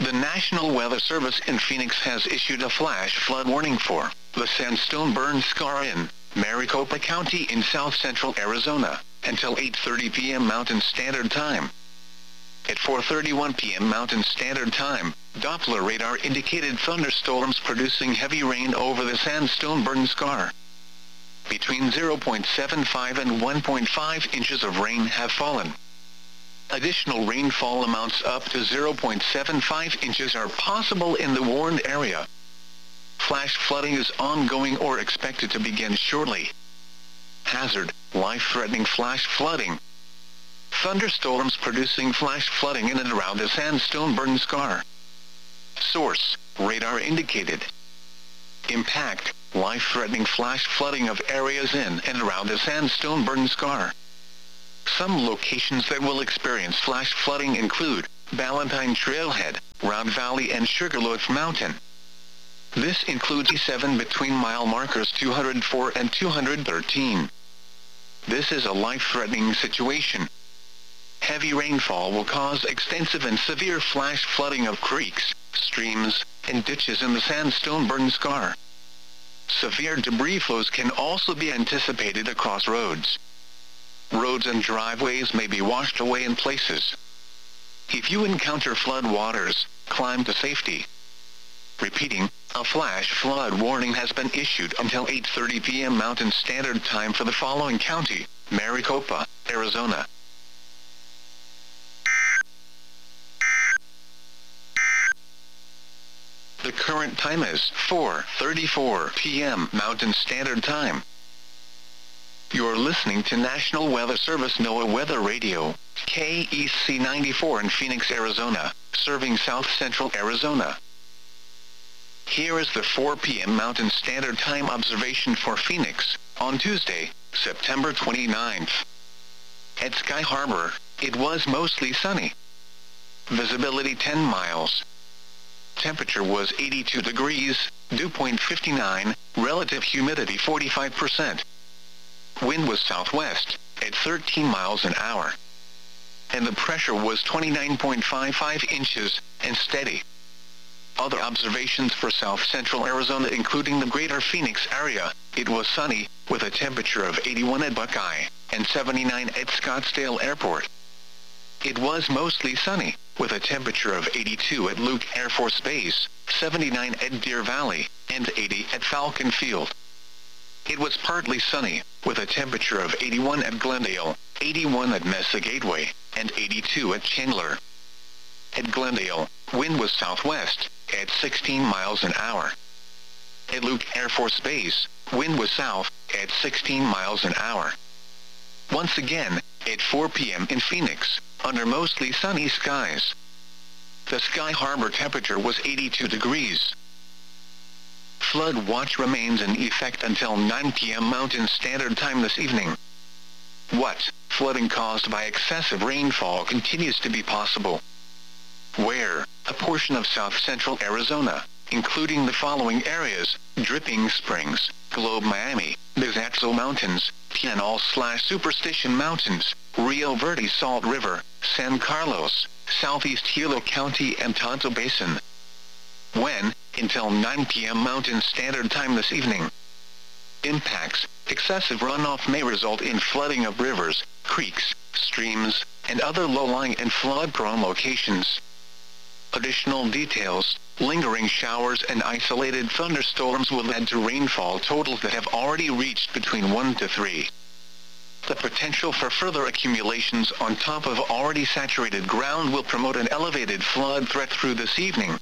The National Weather Service in Phoenix has issued a flash flood warning for the Sandstone Burn Scar in Maricopa County in south-central Arizona until 8:30 p.m. Mountain Standard Time. At 4:31 p.m. Mountain Standard Time, Doppler radar indicated thunderstorms producing heavy rain over the Sandstone Burn Scar. Between 0.75 and 1.5 inches of rain have fallen. Additional rainfall amounts up to 0.75 inches are possible in the warned area. Flash flooding is ongoing or expected to begin shortly. Hazard: life-threatening flash flooding. Thunderstorms producing flash flooding in and around the Sandstone Burn Scar. Source: radar indicated. Impact: life-threatening flash flooding of areas in and around the Sandstone Burn Scar. Some locations that will experience flash flooding include Ballantyne Trailhead, Round Valley and Sugarloaf Mountain. This includes E7 between mile markers 204 and 213. This is a life-threatening situation. Heavy rainfall will cause extensive and severe flash flooding of creeks, streams, and ditches in the Sandstone Burn Scar. Severe debris flows can also be anticipated across roads. Roads and driveways may be washed away in places. If you encounter flood waters, climb to safety. Repeating, a flash flood warning has been issued until 8:30 p.m. Mountain Standard Time for the following county: Maricopa, Arizona. The current time is 4:34 p.m. Mountain Standard Time. You're listening to National Weather Service NOAA Weather Radio, KEC 94 in Phoenix, Arizona, serving south-central Arizona. Here is the 4 p.m. Mountain Standard Time observation for Phoenix, on Tuesday, September 29th. At Sky Harbor, it was mostly sunny. Visibility 10 miles. Temperature was 82 degrees, dew point 59, relative humidity 45%. Wind was southwest, at 13 miles an hour. And the pressure was 29.55 inches, and steady. Other observations for south-central Arizona including the greater Phoenix area, it was sunny, with a temperature of 81 at Buckeye, and 79 at Scottsdale Airport. It was mostly sunny, with a temperature of 82 at Luke Air Force Base, 79 at Deer Valley, and 80 at Falcon Field. It was partly sunny, with a temperature of 81 at Glendale, 81 at Mesa Gateway, and 82 at Chandler. At Glendale, wind was southwest, at 16 miles an hour. At Luke Air Force Base, wind was south, at 16 miles an hour. Once again, at 4 p.m. in Phoenix, under mostly sunny skies. The Sky Harbor temperature was 82 degrees. Flood watch remains in effect until 9 p.m. Mountain Standard Time this evening. What? Flooding caused by excessive rainfall continues to be possible. Where? A portion of south-central Arizona, including the following areas: Dripping Springs, Globe Miami, Bizaxo Mountains, Pinal/Superstition Mountains, Rio Verde Salt River, San Carlos, southeast Hilo County and Tonto Basin. When? Until 9 p.m. Mountain Standard Time this evening. Impacts: excessive runoff may result in flooding of rivers, creeks, streams, and other low-lying and flood-prone locations. Additional details: lingering showers and isolated thunderstorms will add to rainfall totals that have already reached between 1 to 3. The potential for further accumulations on top of already saturated ground will promote an elevated flood threat through this evening.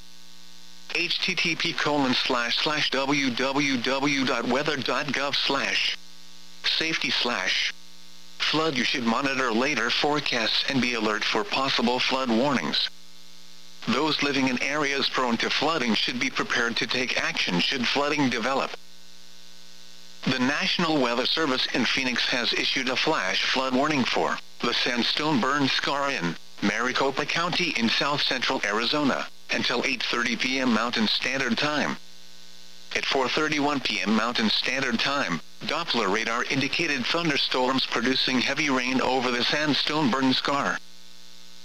http://www.weather.gov/ safety/ flood. You should monitor later forecasts and be alert for possible flood warnings. Those living in areas prone to flooding should be prepared to take action should flooding develop. The National Weather Service in Phoenix has issued a flash flood warning for the Sandstone Burn Scar in Maricopa County in south-central Arizona until 8:30 p.m. Mountain Standard Time. At 4:31 p.m. Mountain Standard Time, Doppler radar indicated thunderstorms producing heavy rain over the Sandstone Burn Scar.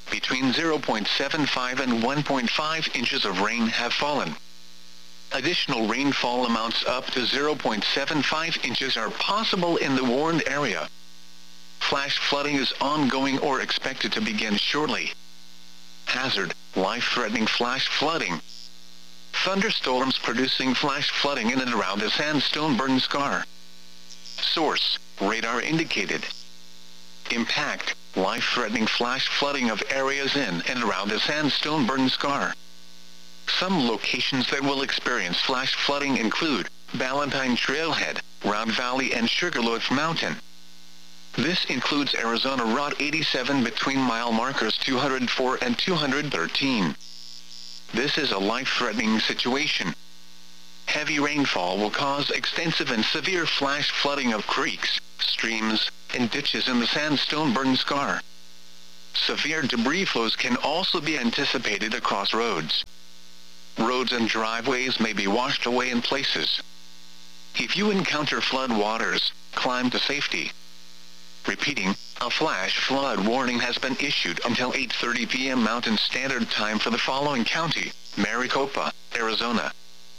between 0.75 and 1.5 inches of rain have fallen. Additional rainfall amounts up to 0.75 inches are possible in the warned area. Flash flooding is ongoing or expected to begin shortly. Hazard: life-threatening flash flooding. Thunderstorms producing flash flooding in and around a sandstone burn scar. Source: radar indicated. Impact: life-threatening flash flooding of areas in and around a sandstone burn scar. Some locations that will experience flash flooding include Ballantyne Trailhead, Round Valley and Sugarloaf Mountain. This includes Arizona Route 87 between mile markers 204 and 213. This is a life-threatening situation. Heavy rainfall will cause extensive and severe flash flooding of creeks, streams, and ditches in the sandstone burn scar. Severe debris flows can also be anticipated across roads. Roads and driveways may be washed away in places. If you encounter flood waters, climb to safety. Repeating, a flash flood warning has been issued until 8:30 p.m. Mountain Standard Time for the following county: Maricopa, Arizona.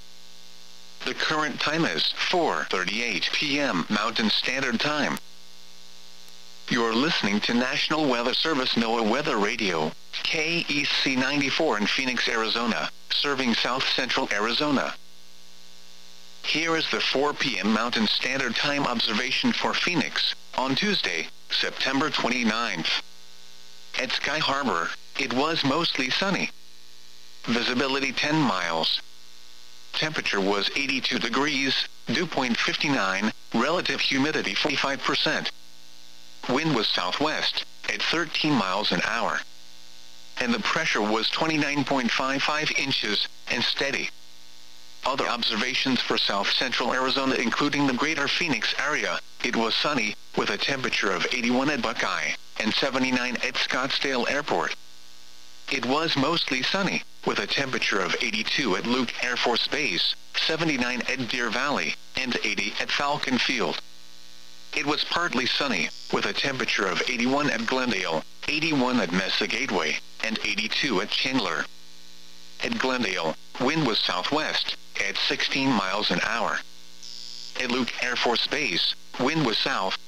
The current time is 4:38 p.m. Mountain Standard Time. You're listening to National Weather Service NOAA Weather Radio, KEC 94 in Phoenix, Arizona, serving South Central Arizona. Here is the 4 p.m. Mountain Standard Time observation for Phoenix, on Tuesday, September 29th. At Sky Harbor, it was mostly sunny. Visibility 10 miles. Temperature was 82 degrees, dew point 59, relative humidity 45%. Wind was southwest, at 13 miles an hour. And the pressure was 29.55 inches, and steady. Other observations for South Central Arizona including the greater Phoenix area: it was sunny, with a temperature of 81 at Buckeye, and 79 at Scottsdale Airport. It was mostly sunny, with a temperature of 82 at Luke Air Force Base, 79 at Deer Valley, and 80 at Falcon Field. It was partly sunny, with a temperature of 81 at Glendale, 81 at Mesa Gateway, and 82 at Chandler. At Glendale, wind was southwest, at 16 miles an hour. At Luke Air Force Base, wind was south,